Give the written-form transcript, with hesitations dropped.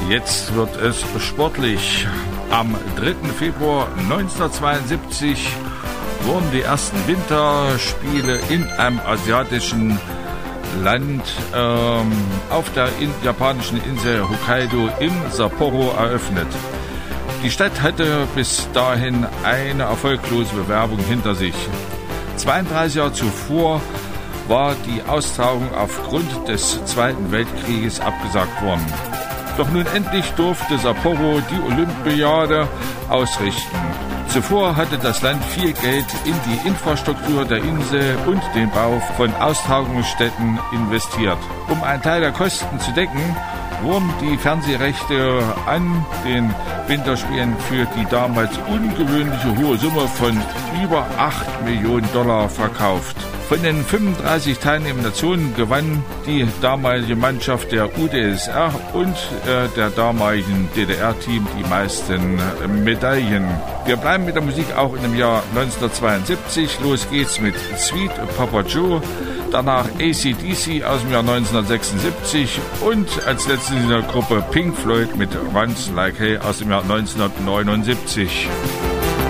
Jetzt wird es sportlich. Am 3. Februar 1972 wurden die ersten Winterspiele in einem asiatischen Land auf der japanischen Insel Hokkaido in Sapporo eröffnet. Die Stadt hatte bis dahin eine erfolglose Bewerbung hinter sich. 32 Jahre zuvor war die Austragung aufgrund des Zweiten Weltkrieges abgesagt worden. Doch nun endlich durfte Sapporo die Olympiade ausrichten. Zuvor hatte das Land viel Geld in die Infrastruktur der Insel und den Bau von Austragungsstätten investiert. Um einen Teil der Kosten zu decken, wurden die Fernsehrechte an den Winterspielen für die damals ungewöhnliche hohe Summe von über $8 Millionen verkauft. Von den 35 teilnehmenden Nationen gewann die damalige Mannschaft der UdSSR und der damaligen DDR-Team die meisten Medaillen. Wir bleiben mit der Musik auch in dem Jahr 1972. Los geht's mit Sweet Papa Joe, danach AC/DC aus dem Jahr 1976 und als letztes in der Gruppe Pink Floyd mit Runs Like Hell aus dem Jahr 1979.